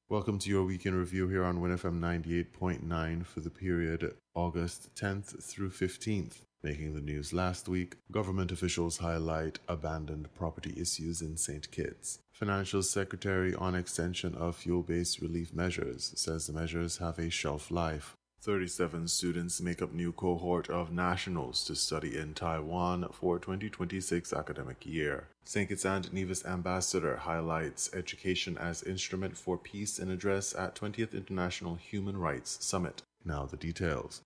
Welcome to your weekend review here on WinFM 98.9 for the period August 10th through 15th. Making the news last week, government officials highlight abandoned property issues in St. Kitts. Financial Secretary on extension of fuel-based relief measures says the measures have a shelf life. 37 students make up new cohort of nationals to study in Taiwan for 2026 academic year. St. Kitts and Nevis ambassador highlights education as instrument for peace in address at 20th International Human Rights Summit. Now the details.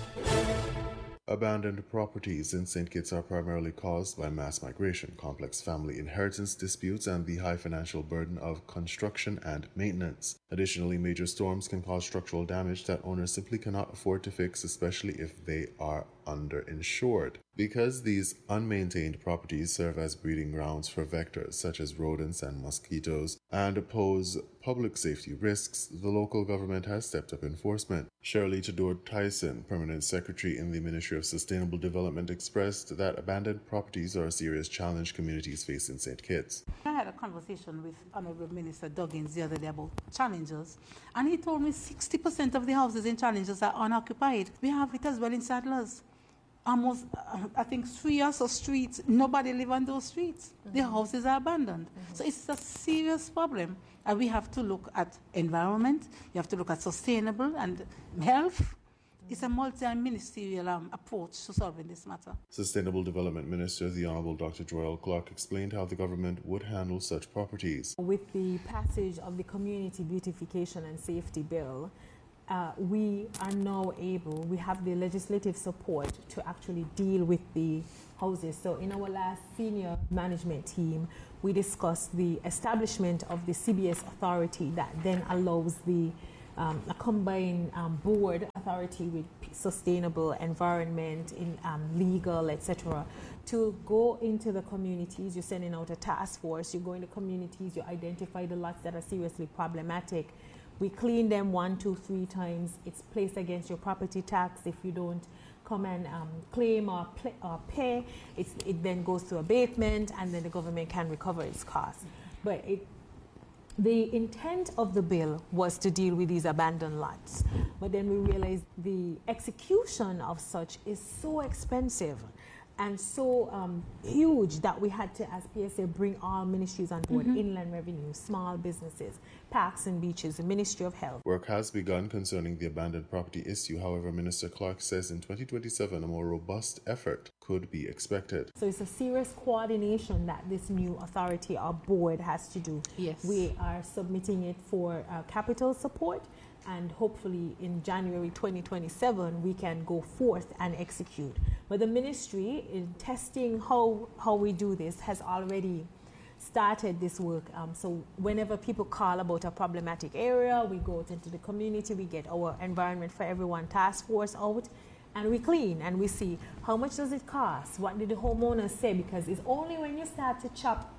Abandoned properties in St. Kitts are primarily caused by mass migration, complex family inheritance disputes, and the high financial burden of construction and maintenance. Additionally, major storms can cause structural damage that owners simply cannot afford to fix, especially if they are underinsured. Because these unmaintained properties serve as breeding grounds for vectors such as rodents and mosquitoes and pose public safety risks, the local government has stepped up enforcement. Shirley Tador-Tyson, Permanent Secretary in the Ministry of Sustainable Development, expressed that abandoned properties are a serious challenge communities face in St. Kitts. I had a conversation with Honorable Minister Duggins the other day about challenges, and he told me 60% of the houses in challenges are unoccupied. We have it as well in Sadlers. Almost, I think 3 or so streets, nobody live on those streets. Mm-hmm. The houses are abandoned. Mm-hmm. So it's a serious problem. And we have to look at environment, you have to look at sustainable and health. Mm-hmm. It's a multi-ministerial approach to solving this matter. Sustainable Development Minister, the Honorable Dr. Joel Clark, explained how the government would handle such properties. With the passage of the Community Beautification and Safety Bill, we are now able, we have the legislative support to actually deal with the houses. So in our last senior management team, we discussed the establishment of the CBS authority that then allows the a combined board authority with sustainable environment, in legal, etc., to go into the communities. You're sending out a task force, you go into communities, you identify the lots that are seriously problematic. We clean them 1, 2, 3 times. It's placed against your property tax if you don't come and claim or pay. It then goes to abatement, and then the government can recover its costs. But the intent of the bill was to deal with these abandoned lots. But then we realized the execution of such is so expensive and so huge that we had to, as PSA, bring all ministries on board, inland revenue, small businesses, parks and beaches, the Ministry of Health. Work has begun concerning the abandoned property issue. However, Minister Clark says in 2027 a more robust effort could be expected. So it's a serious coordination that this new authority or board has to do. Yes. We are submitting it for capital support, and hopefully in January 2027 we can go forth and execute. But the ministry, in testing how we do this, has already started this work. So whenever people call about a problematic area, we go out into the community, we get our Environment for Everyone task force out, and we clean and we see how much does it cost, what did the homeowners say, because it's only when you start to chop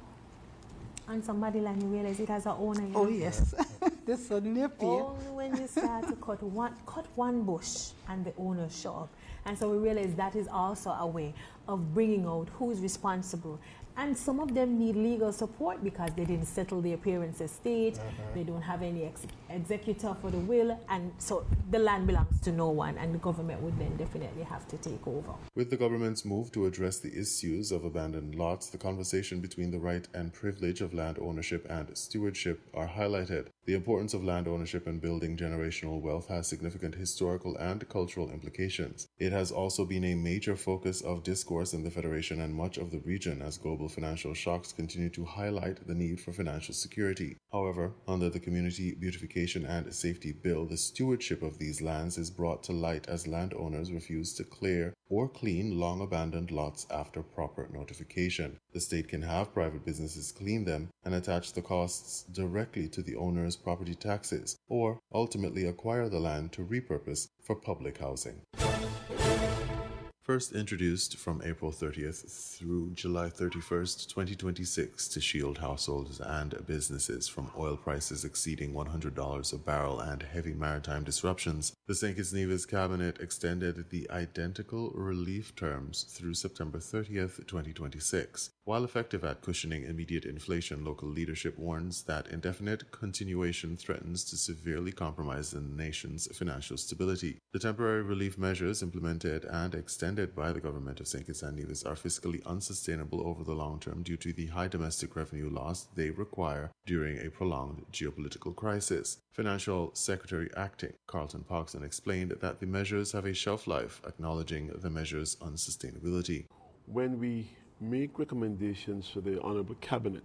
on somebody land you realize it has an owner. Oh yes. This suddenly appear. Only when you start to cut one bush and the owner show up. And so we realize that is also a way of bringing out who is responsible. And some of them need legal support because they didn't settle the appearance estate, they don't have any executor for the will, and so the land belongs to no one, and the government would then definitely have to take over. With the government's move to address the issues of abandoned lots, the conversation between the right and privilege of land ownership and stewardship are highlighted. The importance of land ownership and building generational wealth has significant historical and cultural implications. It has also been a major focus of discourse in the Federation and much of the region as global financial shocks continue to highlight the need for financial security. However, under the Community Beautification and Safety Bill, the stewardship of these lands is brought to light as landowners refuse to clear or clean long abandoned lots after proper notification. The state can have private businesses clean them and attach the costs directly to the owner's property taxes, or ultimately acquire the land to repurpose for public housing. first introduced from April 30th through July 31st, 2026 to shield households and businesses from oil prices exceeding $100 a barrel and heavy maritime disruptions, the St. Kitts Nevis Cabinet extended the identical relief terms through September 30th, 2026. While effective at cushioning immediate inflation, local leadership warns that indefinite continuation threatens to severely compromise the nation's financial stability. The temporary relief measures implemented and extended by the government of St. Kitts and Nevis are fiscally unsustainable over the long term due to the high domestic revenue loss they require during a prolonged geopolitical crisis. Financial Secretary Acting Carlton Pogson explained that the measures have a shelf life, acknowledging the measures' unsustainability. When we make recommendations to the Honorable Cabinet,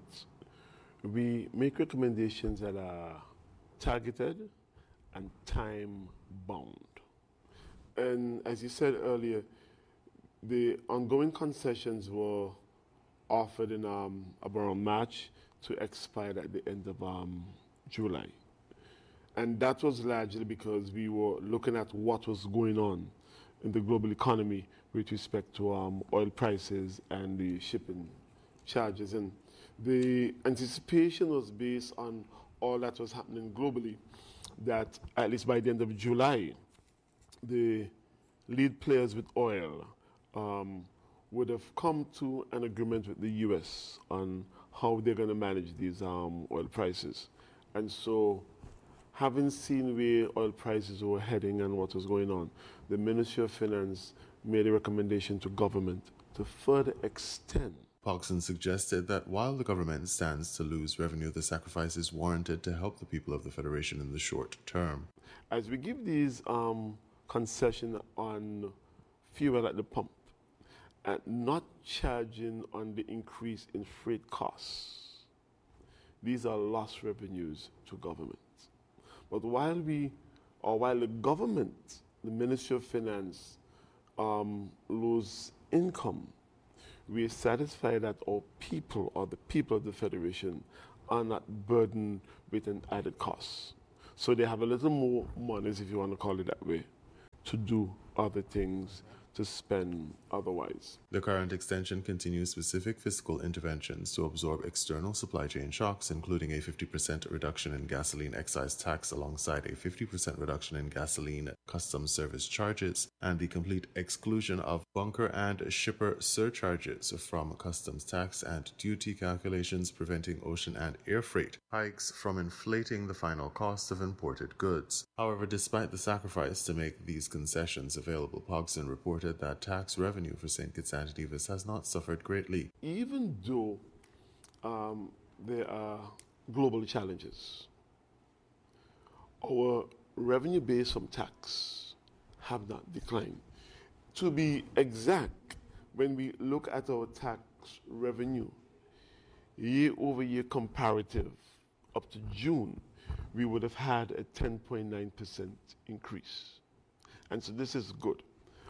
we make recommendations that are targeted and time-bound. And as you said earlier, the ongoing concessions were offered in around March to expire at the end of July. And that was largely because we were looking at what was going on in the global economy with respect to oil prices and the shipping charges. And the anticipation was based on all that was happening globally, that at least by the end of July, the lead players with oil would have come to an agreement with the U.S. on how they're going to manage these oil prices. And so, having seen where oil prices were heading and what was going on, the Ministry of Finance made a recommendation to government to further extend. Pogson suggested that while the government stands to lose revenue, the sacrifice is warranted to help the people of the Federation in the short term. As we give these concessions on fuel at the pump and not charging on the increase in freight costs, these are lost revenues to government. But while the government, the Ministry of Finance, lose income, we are satisfied that our people, or the people of the Federation, are not burdened with an added cost. So they have a little more money, if you want to call it that way, to do other things, to spend otherwise. The current extension continues specific fiscal interventions to absorb external supply chain shocks, including a 50% reduction in gasoline excise tax alongside a 50% reduction in gasoline customs service charges, and the complete exclusion of bunker and shipper surcharges from customs tax and duty calculations, preventing ocean and air freight hikes from inflating the final cost of imported goods. However, despite the sacrifice to make these concessions available, Pogson reported that tax revenue for St. Kitts and Nevis has not suffered greatly. Even though there are global challenges, our revenue base from tax have not declined. To be exact, when we look at our tax revenue, year-over-year comparative up to June, we would have had a 10.9% increase. And so this is good.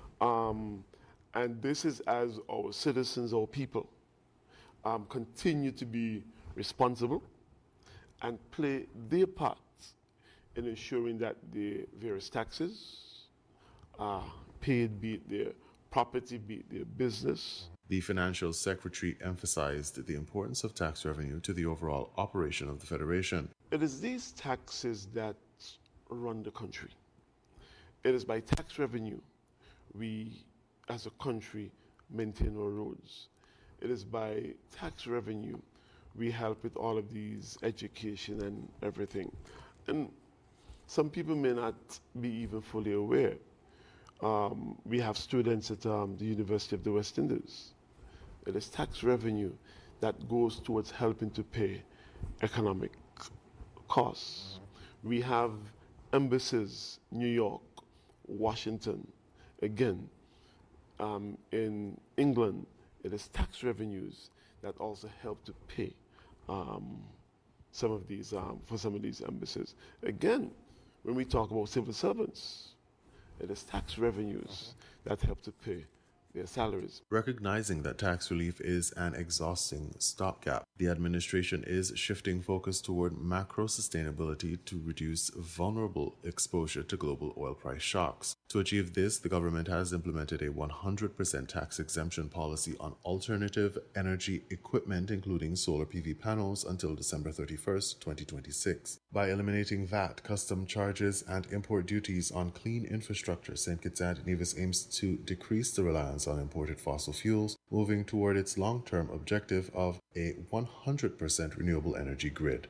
And this is as our citizens, our people, continue to be responsible and play their part in ensuring that the various taxes are paid, be it their property, be it their business. The Financial Secretary emphasized the importance of tax revenue to the overall operation of the Federation. It is these taxes that run the country. It is by tax revenue we, as a country, maintain our roads. It is by tax revenue we help with all of these education and everything. And some people may not be even fully aware. We have students at the University of the West Indies. It is tax revenue that goes towards helping to pay economic costs. We have embassies, New York, Washington. Again, in England, it is tax revenues that also help to pay some of these for some of these embassies. Again, when we talk about civil servants, it is tax revenues that help to pay their salaries. Recognizing that tax relief is an exhausting stopgap, the administration is shifting focus toward macro sustainability to reduce vulnerable exposure to global oil price shocks. To achieve this, the government has implemented a 100% tax exemption policy on alternative energy equipment, including solar PV panels, until December 31st, 2026. By eliminating VAT, custom charges, and import duties on clean infrastructure, St. Kitts and Nevis aims to decrease the reliance on imported fossil fuels, moving toward its long-term objective of a 100% renewable energy grid.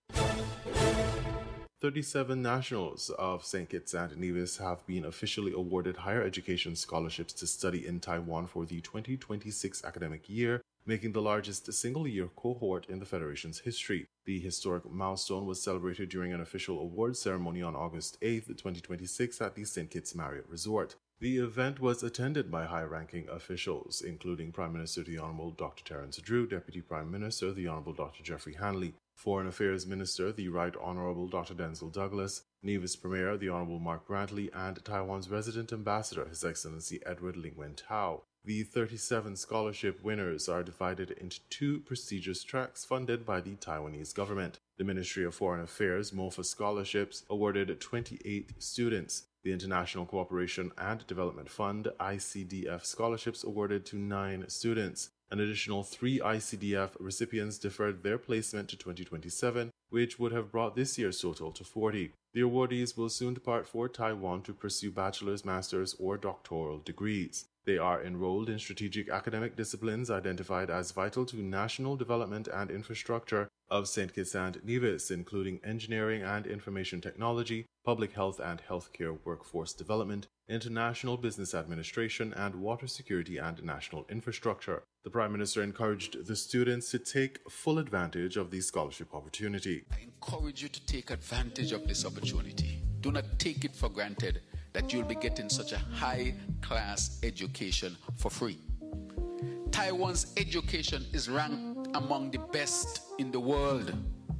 37 nationals of St. Kitts and Nevis have been officially awarded higher education scholarships to study in Taiwan for the 2026 academic year, making the largest single-year cohort in the Federation's history. The historic milestone was celebrated during an official awards ceremony on August 8, 2026 at the St. Kitts Marriott Resort. The event was attended by high-ranking officials, including Prime Minister the Honorable Dr. Terence Drew, Deputy Prime Minister the Honorable Dr. Jeffrey Hanley, Foreign Affairs Minister the Right Honorable Dr. Denzel Douglas, Nevis Premier the Honorable Mark Brantley, and Taiwan's resident ambassador, His Excellency Edward Lingwen Tao. The 37 scholarship winners are divided into two prestigious tracks funded by the Taiwanese government. The Ministry of Foreign Affairs MOFA scholarships awarded 28 students. The International Cooperation and Development Fund ICDF scholarships awarded to 9 students. An additional 3 ICDF recipients deferred their placement to 2027, which would have brought this year's total to 40. The awardees will soon depart for Taiwan to pursue bachelor's, master's, or doctoral degrees. They are enrolled in strategic academic disciplines identified as vital to national development and infrastructure of St. Kitts and Nevis, including engineering and information technology, public health and healthcare workforce development, international business administration, and water security and national infrastructure. The Prime Minister encouraged the students to take full advantage of the scholarship opportunity. I encourage you to take advantage of this opportunity. Do not take it for granted that you'll be getting such a high-class education for free. Taiwan's education is ranked among the best in the world.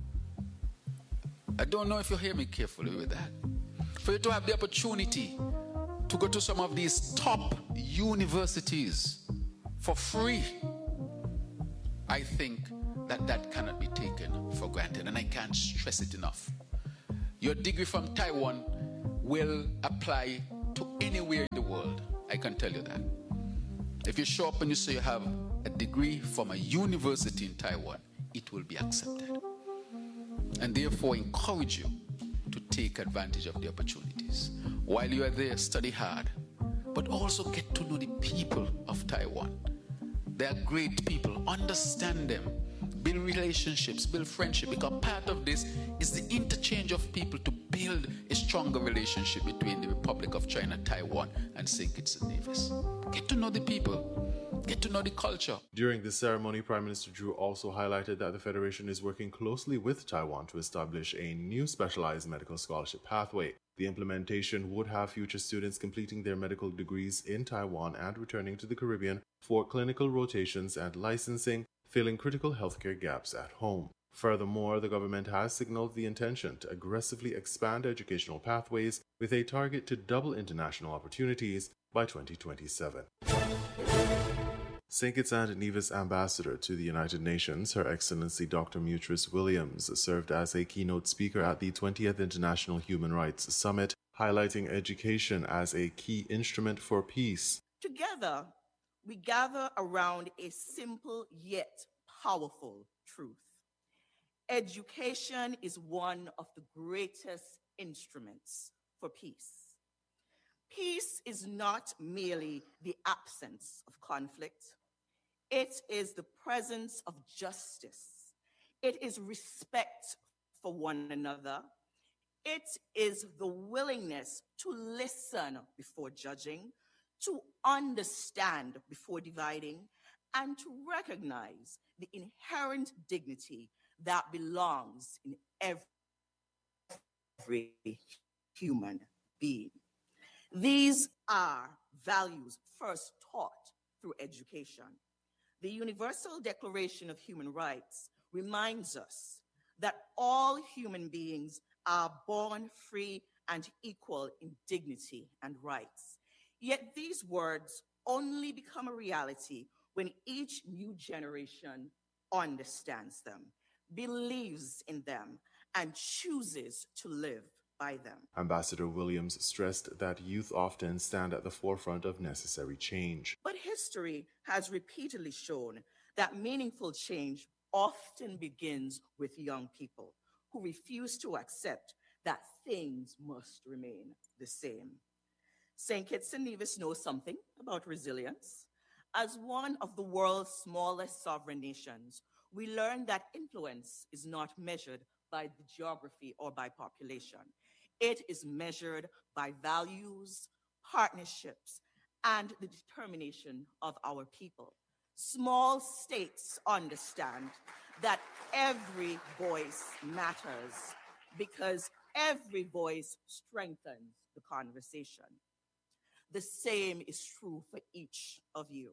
I don't know if you hear me carefully with that. For you to have the opportunity to go to some of these top universities for free, I think that cannot be taken for granted, and I can't stress it enough. Your degree from Taiwan will apply to anywhere in the world. I can tell you that. If you show up and you say you have a degree from a university in Taiwan, it will be accepted. And therefore encourage you to take advantage of the opportunities. While you are there, study hard, but also get to know the people of Taiwan. They are great people. Understand them. Build relationships, build friendship, because part of this is the interchange of people to build a stronger relationship between the Republic of China, Taiwan, and St. Kitts and Nevis. Get to know the people, get to know the culture. During this ceremony, Prime Minister Drew also highlighted that the Federation is working closely with Taiwan to establish a new specialized medical scholarship pathway. The implementation would have future students completing their medical degrees in Taiwan and returning to the Caribbean for clinical rotations and licensing, filling critical healthcare gaps at home. Furthermore, the government has signaled the intention to aggressively expand educational pathways with a target to double international opportunities by 2027. St. Kitts and Nevis Ambassador to the United Nations, Her Excellency Dr. Mutris Williams, served as a keynote speaker at the 20th International Human Rights Summit, highlighting education as a key instrument for peace. Together, we gather around a simple yet powerful truth. Education is one of the greatest instruments for peace. Peace is not merely the absence of conflict. It is the presence of justice. It is respect for one another. It is the willingness to listen before judging, to understand before dividing, and to recognize the inherent dignity that belongs in every human being. These are values first taught through education. The Universal Declaration of Human Rights reminds us that all human beings are born free and equal in dignity and rights. Yet these words only become a reality when each new generation understands them, believes in them, and chooses to live by them. Ambassador Williams stressed that youth often stand at the forefront of necessary change. But history has repeatedly shown that meaningful change often begins with young people who refuse to accept that things must remain the same. St. Kitts and Nevis knows something about resilience. As one of the world's smallest sovereign nations, we learned that influence is not measured by the geography or by population. It is measured by values, partnerships, and the determination of our people. Small states understand that every voice matters because every voice strengthens the conversation. The same is true for each of you.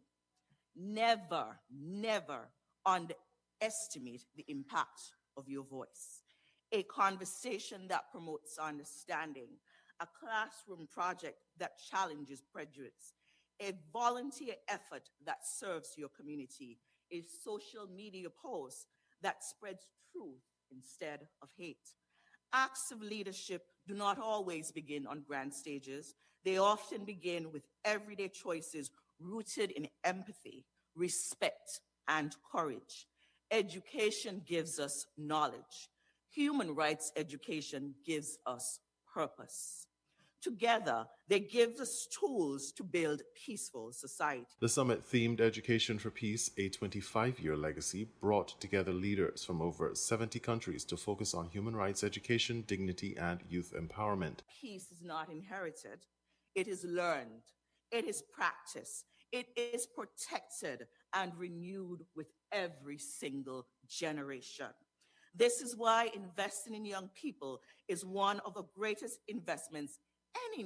Never, never underestimate the impact of your voice. A conversation that promotes understanding, a classroom project that challenges prejudice, a volunteer effort that serves your community, a social media post that spreads truth instead of hate. Acts of leadership do not always begin on grand stages. They often begin with everyday choices rooted in empathy, respect, and courage. Education gives us knowledge. Human rights education gives us purpose. Together, they give us tools to build peaceful society. The summit themed Education for Peace, a 25-year legacy, brought together leaders from over 70 countries to focus on human rights education, dignity, and youth empowerment. Peace is not inherited. It is learned. It is practiced. It is protected and renewed with every single generation. This is why investing in young people is one of the greatest investments any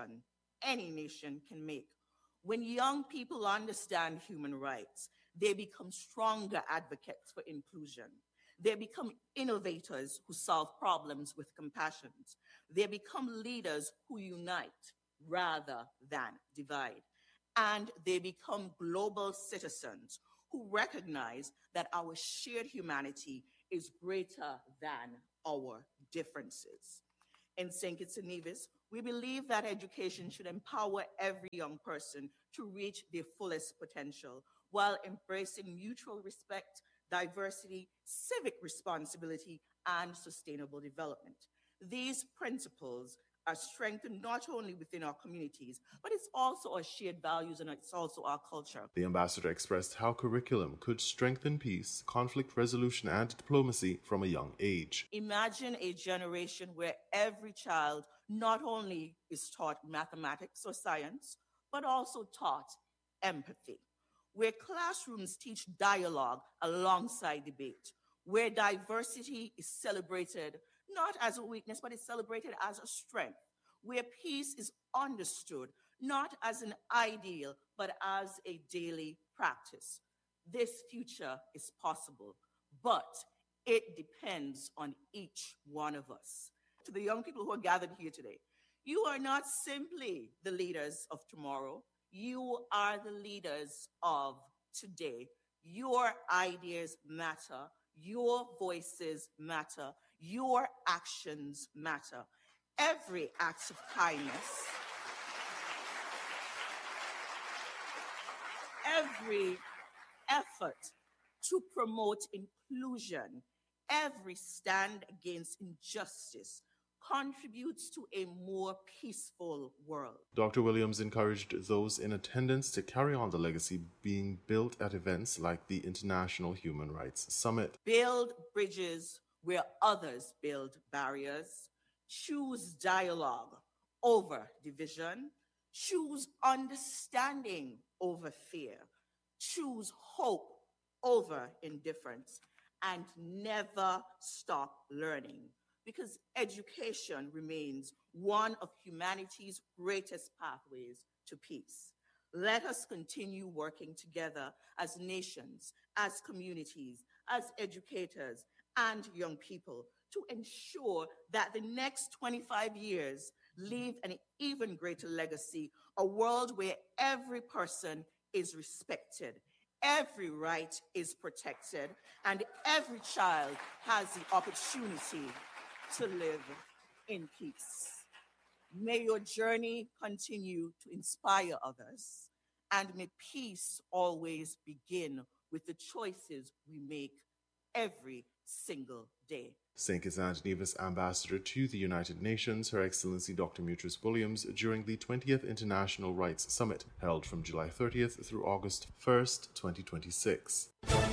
nation can make. When young people understand human rights, they become stronger advocates for inclusion. They become innovators who solve problems with compassion. They become leaders who unite rather than divide. And they become global citizens who recognize that our shared humanity is greater than our differences. In St. Kitts and Nevis, we believe that education should empower every young person to reach their fullest potential while embracing mutual respect, diversity, civic responsibility, and sustainable development. These principles are strengthened not only within our communities, but it's also our shared values and it's also our culture. The ambassador expressed how curriculum could strengthen peace, conflict resolution, and diplomacy from a young age. Imagine a generation where every child not only is taught mathematics or science, but also taught empathy, where classrooms teach dialogue alongside debate, where diversity is celebrated not as a weakness, but it's celebrated as a strength, where peace is understood not as an ideal, but as a daily practice. This future is possible, but it depends on each one of us. To the young people who are gathered here today, you are not simply the leaders of tomorrow. You are the leaders of today. Your ideas matter. Your voices matter. Your actions matter. Every act of kindness, every effort to promote inclusion, every stand against injustice contributes to a more peaceful world. Dr. Williams encouraged those in attendance to carry on the legacy being built at events like the International Human Rights Summit. Build bridges where others build barriers. Choose dialogue over division. Choose understanding over fear. Choose hope over indifference. And never stop learning, because education remains one of humanity's greatest pathways to peace. Let us continue working together as nations, as communities, as educators, and young people to ensure that the next 25 years leave an even greater legacy, a world where every person is respected, every right is protected, and every child has the opportunity to live in peace. May your journey continue to inspire others, and may peace always begin with the choices we make every single day. St. Kitts and Nevis Ambassador to the United Nations, Her Excellency Dr. Mutris Williams, during the 20th International Rights Summit, held from July 30th through August 1st, 2026.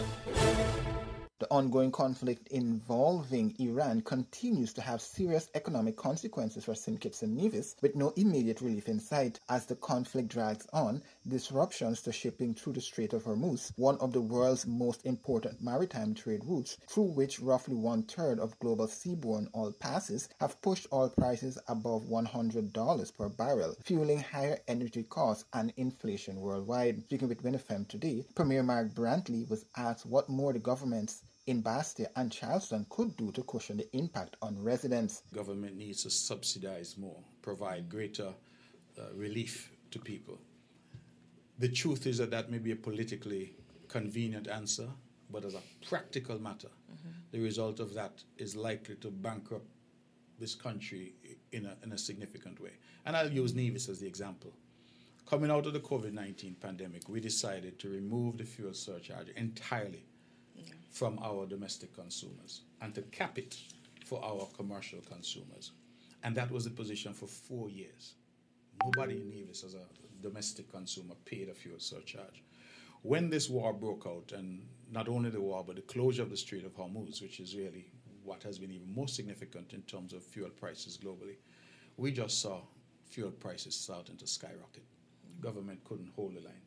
The ongoing conflict involving Iran continues to have serious economic consequences for St. Kitts and Nevis, with no immediate relief in sight. As the conflict drags on, disruptions to shipping through the Strait of Hormuz, one of the world's most important maritime trade routes, through which roughly 1/3 of global seaborne oil passes, have pushed oil prices above $100 per barrel, fueling higher energy costs and inflation worldwide. Speaking with WinFM today, Premier Mark Brantley was asked what more the governments in Bastia and Charleston could do to cushion the impact on residents. Government needs to subsidize more, provide greater relief to people. The truth is that may be a politically convenient answer, but as a practical matter, the result of that is likely to bankrupt this country in a significant way. And I'll use Nevis as the example. Coming out of the COVID-19 pandemic, we decided to remove the fuel surcharge entirely from our domestic consumers and to cap it for our commercial consumers. And that was the position for 4 years. Nobody in Nevis as a domestic consumer paid a fuel surcharge. When this war broke out, and not only the war, but the closure of the Strait of Hormuz, which is really what has been even more significant in terms of fuel prices globally, we just saw fuel prices starting to skyrocket. Government couldn't hold the line.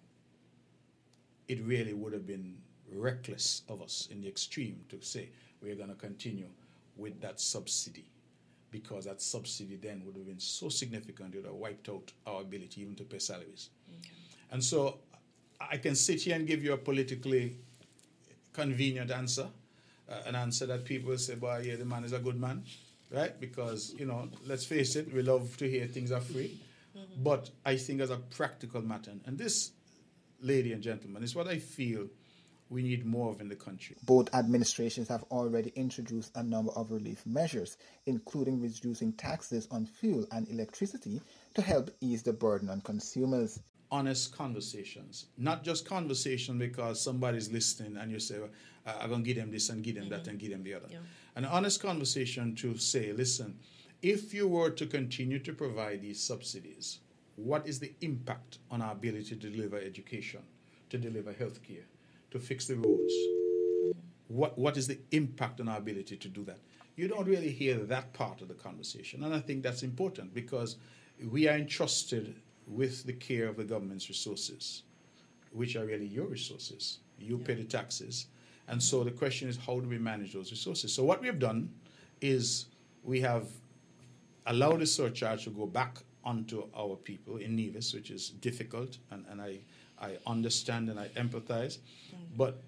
It really would have been reckless of us in the extreme to say we're going to continue with that subsidy, because that subsidy then would have been so significant it would have wiped out our ability even to pay salaries. Okay. And so I can sit here and give you a politically convenient answer, an answer that people say, well, yeah, the man is a good man, right? Because, let's face it, we love to hear things are free. But I think as a practical matter, and this, lady and gentlemen, is what I feel we need more of in the country. Both administrations have already introduced a number of relief measures, including reducing taxes on fuel and electricity to help ease the burden on consumers. Honest conversations, not just conversation because somebody's listening and you say, well, I'm going to give them this and give them that and give them the other. Yeah. An honest conversation to say, listen, if you were to continue to provide these subsidies, what is the impact on our ability to deliver education, to deliver healthcare, to fix the roads? What is the impact on our ability to do that? You don't really hear that part of the conversation. And I think that's important because we are entrusted with the care of the government's resources, which are really your resources. You pay the taxes. And so the question is, how do we manage those resources? So what we have done is we have allowed the surcharge to go back onto our people in Nevis, which is difficult, and I understand and I empathize, but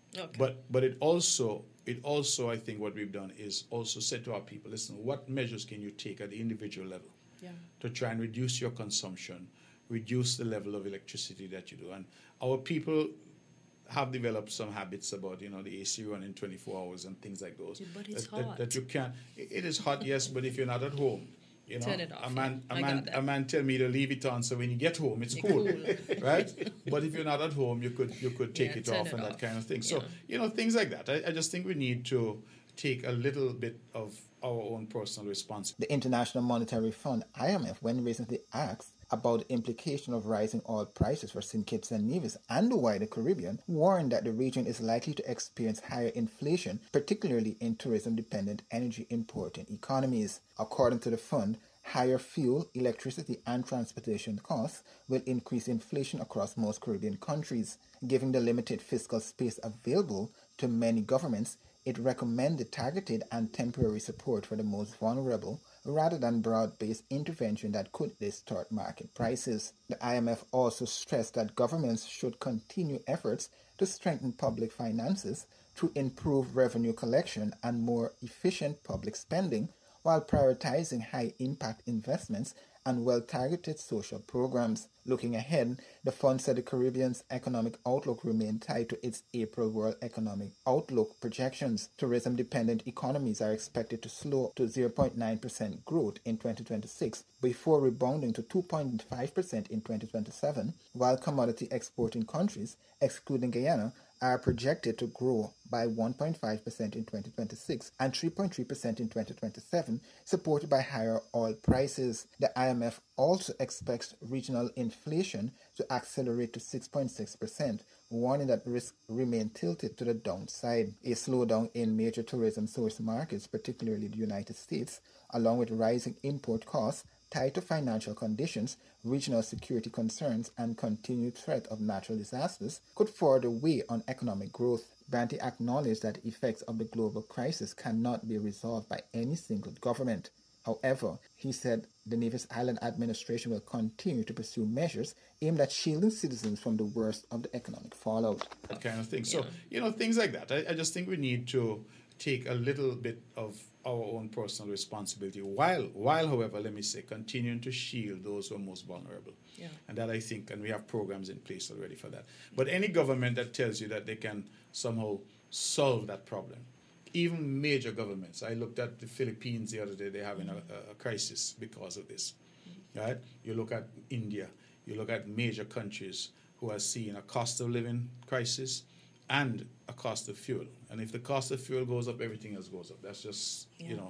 it also I think what we've done is also said to our people, listen, what measures can you take at the individual level to try and reduce your consumption, reduce the level of electricity that you do? And our people have developed some habits about, the AC running 24 hours and things like those. But it's hot. That you can't. It is hot, yes, but if you're not at home, turn it off. A man tell me to leave it on so when you get home it's cool. Right? But if you're not at home, you could take it off and that kind of thing. So things like that. I just think we need to take a little bit of our own personal responsibility. The International Monetary Fund, IMF, when recently asked about the implication of rising oil prices for St. Kitts and Nevis and the wider Caribbean, warned that the region is likely to experience higher inflation, particularly in tourism-dependent energy importing economies. According to the fund, higher fuel, electricity, and transportation costs will increase inflation across most Caribbean countries. Given the limited fiscal space available to many governments, it recommended targeted and temporary support for the most vulnerable rather than broad-based intervention that could distort market prices. The IMF also stressed that governments should continue efforts to strengthen public finances through improved revenue collection and more efficient public spending, while prioritizing high-impact investments and well-targeted social programs. Looking ahead, the fund said the Caribbean's economic outlook remained tied to its April World Economic Outlook projections. Tourism-dependent economies are expected to slow to 0.9% growth in 2026 before rebounding to 2.5% in 2027, while commodity exporting countries, excluding Guyana, are projected to grow by 1.5% in 2026 and 3.3% in 2027, supported by higher oil prices. The IMF also expects regional inflation to accelerate to 6.6%, warning that risks remain tilted to the downside. A slowdown in major tourism source markets, particularly the United States, along with rising import costs, tied to financial conditions, regional security concerns, and continued threat of natural disasters, could further weigh on economic growth. Branty acknowledged that the effects of the global crisis cannot be resolved by any single government. However, he said the Nevis Island administration will continue to pursue measures aimed at shielding citizens from the worst of the economic fallout. That kind of thing. So, things like that. I just think we need to take a little bit of our own personal responsibility while, however, let me say, continuing to shield those who are most vulnerable. Yeah. And that I think, and we have programs in place already for that. But any government that tells you that they can somehow solve that problem, even major governments. I looked at the Philippines the other day, they're having a crisis because of this. Right? You look at India, you look at major countries who are seeing a cost of living crisis and a cost of fuel. And if the cost of fuel goes up, everything else goes up. That's just,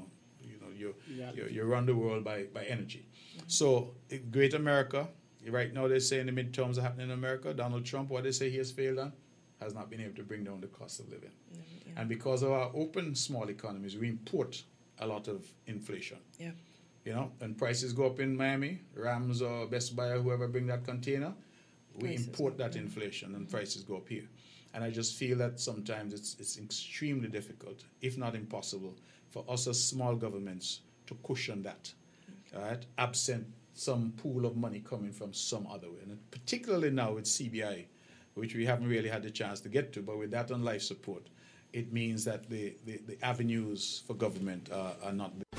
you run the world by energy. Mm-hmm. So Great America, right now they say in the midterms are happening in America, Donald Trump, what they say he has failed on, has not been able to bring down the cost of living. Mm-hmm. And because of our open small economies, we import a lot of inflation. Yeah. And prices go up in Miami, Rams or Best Buy or whoever bring that container, we import that inflation and prices go up here. And I just feel that sometimes it's extremely difficult, if not impossible, for us as small governments to cushion that, right? Absent some pool of money coming from some other way. And particularly now with CBI, which we haven't really had the chance to get to, but with that on life support, it means that the avenues for government are not big.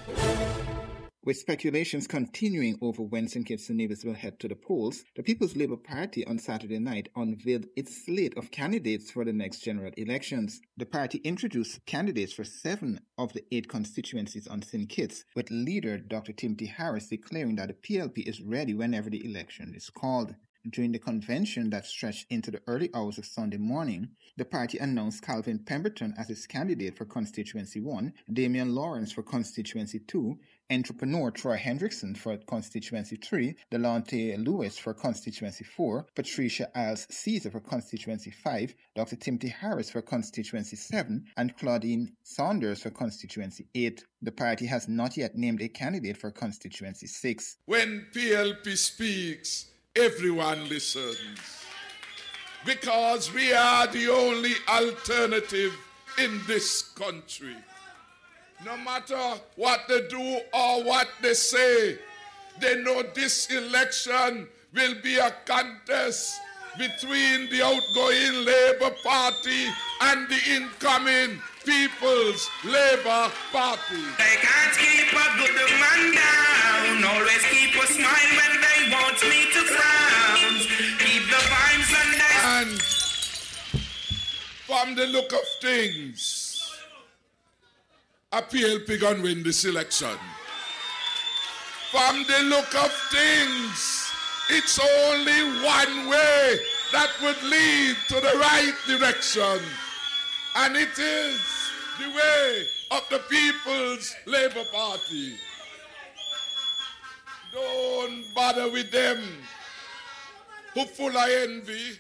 With speculations continuing over when St. Kitts and Nevis will head to the polls, the People's Labour Party on Saturday night unveiled its slate of candidates for the next general elections. The party introduced candidates for 7 of the 8 constituencies on St. Kitts, with leader Dr. Timothy Harris declaring that the PLP is ready whenever the election is called. During the convention that stretched into the early hours of Sunday morning, the party announced Calvin Pemberton as its candidate for Constituency 1, Damian Lawrence for Constituency 2, entrepreneur Troy Hendrickson for Constituency 3, Delonte Lewis for Constituency 4, Patricia Iles Caesar for Constituency 5, Dr. Timothy Harris for Constituency 7, and Claudine Saunders for Constituency 8. The party has not yet named a candidate for Constituency 6. When PLP speaks, everyone listens, because we are the only alternative in this country. No matter what they do or what they say, they know this election will be a contest between the outgoing Labour Party and the incoming People's Labour Party. They can't keep a good man down, always keep a smile when they want me to frown. Keep the vibes and they... And from the look of things, a PLP gonna win this election. From the look of things, it's only one way that would lead to the right direction. And it is the way of the People's Labour Party. Don't bother with them who full of envy.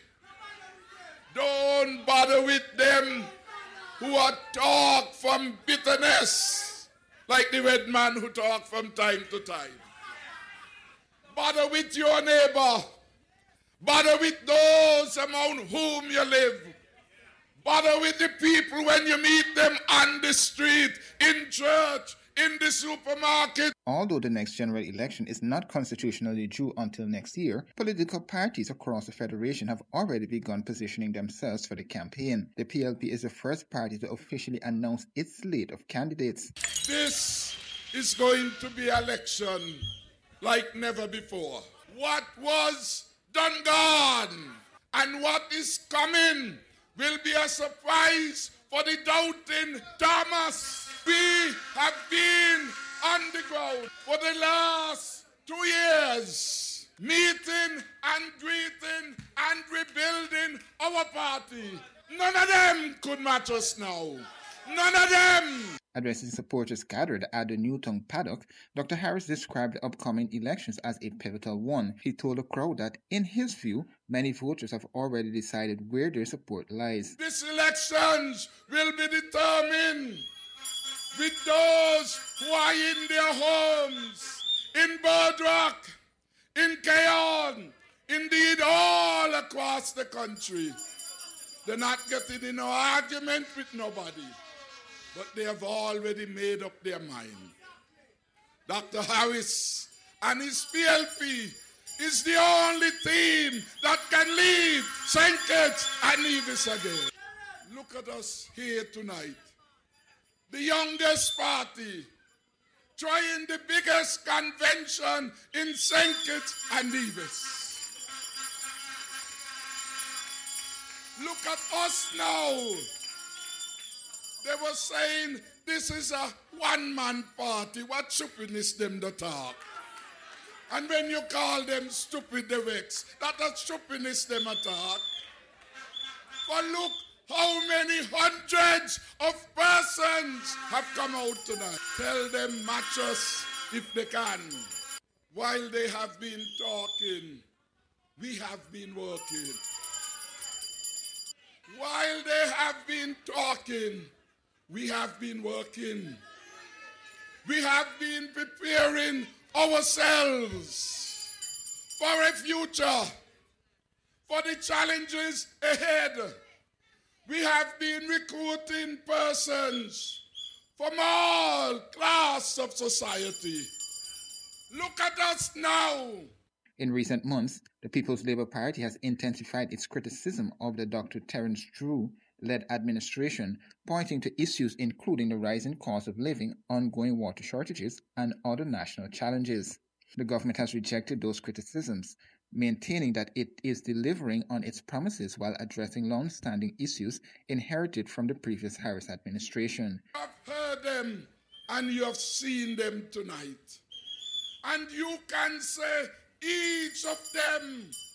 Don't bother with them who are talk from bitterness, like the red man who talk from time to time. Bother with your neighbor. Bother with those among whom you live. Bother with the people when you meet them on the street, in church, in the supermarket. Although the next general election is not constitutionally due until next year, political parties across the Federation have already begun positioning themselves for the campaign. The PLP is the first party to officially announce its slate of candidates. This is going to be election like never before. What was done gone and what is coming will be a surprise for the doubting Thomas. We have been on the ground for the last 2 years, meeting and greeting and rebuilding our party. None of them could match us now. None of them. Addressing supporters gathered at the Newtown paddock, Dr. Harris described the upcoming elections as a pivotal one. He told the crowd that, in his view, many voters have already decided where their support lies. These elections will be determined with those who are in their homes, in Bird Rock, in Keyon, indeed all across the country. They're not getting in no argument with nobody, but they have already made up their mind. Dr. Harris and his PLP is the only team that can lead St. Kitts and Nevis again. Look at us here tonight. The youngest party trying the biggest convention in St. Kitts and Nevis. Look at us now. They were saying this is a one-man party. What stupidness them to talk. And when you call them stupid, they vex. That a stupidness them a talk. But look how many hundreds of persons have come out tonight. Tell them match us if they can. While they have been talking, we have been working. While they have been talking, we have been working. We have been preparing ourselves for a future, for the challenges ahead. We have been recruiting persons from all classes of society. Look at us now. In recent months, the People's Labour Party has intensified its criticism of the Dr. Terence Drew-led administration, pointing to issues including the rising cost of living, ongoing water shortages, and other national challenges. The government has rejected those criticisms, maintaining that it is delivering on its promises while addressing long-standing issues inherited from the previous Harris administration. You have heard them and you have seen them tonight. And you can say each of them